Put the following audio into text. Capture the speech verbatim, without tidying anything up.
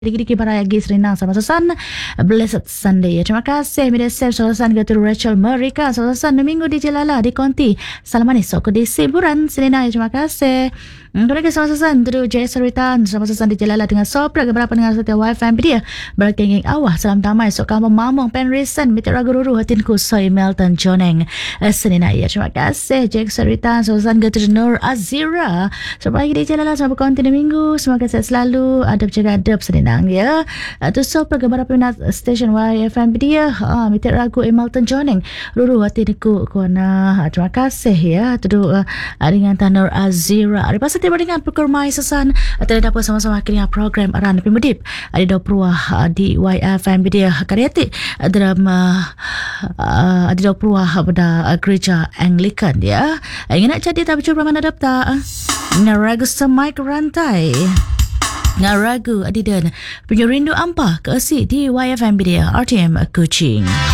Dikit-dikit barang lagi serenang sama Susan. Blessed Sunday. Terima kasih Media Save Susan Gatu Rachel Merika Susan minggu di Jelala di Konti. Salam manis sok di Siburan Serenang. Terima kasih. Terima kasih sama Susan. Terus Jaya Saritan sama Susan di Jelala dengan soprak beberapa dengan setia wifi dia. Bergenging awah. Salam damai sok kamu mamong penrisan Meteor Ragururu hatinku soy Melton Joneng Serenang. Terima kasih Jaya Saritan Susan Gatu Nur Azira. Sampai lagi di Jelala sama Konti di minggu. Semoga sehat selalu. Adab jaga adab Serenang. Ya, tu so pergambaran peminat stesen Y F M dia, ah, Meteor Ragu Emalton Joning, Ruru hati niku kona. Terima kasih ya, tu uh, dengan Tanur Azira. Ada pasal tiba dengan perkurmai sesan. Tidak dapat sama-sama akhirnya program aran pemudip. Ada dua peruah di Y F M dia karyati dalam uh, ada dua peruah pada gereja Anglican ya. Ingin nak jadi tapi cuba mana dapta. Ngaragu semai rantai. Ngaragu adidan punya rindu ampah ke si di Y F M dia R T M Kuching.